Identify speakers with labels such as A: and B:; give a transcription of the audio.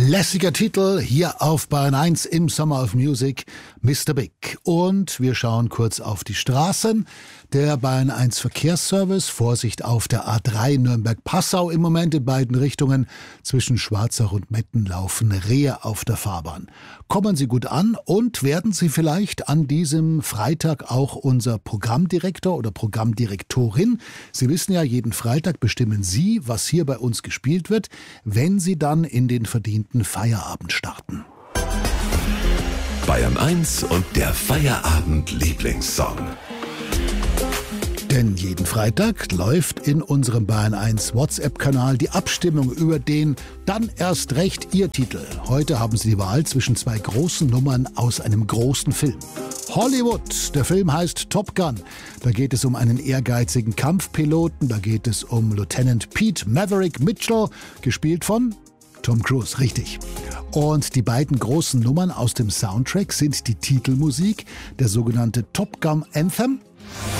A: Lässiger Titel hier auf Bayern 1 im Summer of Music, Mr. Big. Und wir schauen kurz auf die Straßen. Der Bayern 1 Verkehrsservice, Vorsicht auf der A3 Nürnberg-Passau im Moment in beiden Richtungen. Zwischen Schwarzach und Metten laufen Rehe auf der Fahrbahn. Kommen Sie gut an und werden Sie vielleicht an diesem Freitag auch unser Programmdirektor oder Programmdirektorin. Sie wissen ja, jeden Freitag bestimmen Sie, was hier bei uns gespielt wird, wenn Sie dann in den verdienten Feierabend starten.
B: Bayern 1 und der Feierabend-Lieblingssong.
A: Denn jeden Freitag läuft in unserem Bayern 1 WhatsApp-Kanal die Abstimmung über den dann erst recht Ihr Titel. Heute haben Sie die Wahl zwischen zwei großen Nummern aus einem großen Film. Hollywood, der Film heißt Top Gun. Da geht es um einen ehrgeizigen Kampfpiloten, da geht es um Lieutenant Pete Maverick Mitchell, gespielt von Tom Cruise, richtig. Und die beiden großen Nummern aus dem Soundtrack sind die Titelmusik, der sogenannte Top Gun Anthem,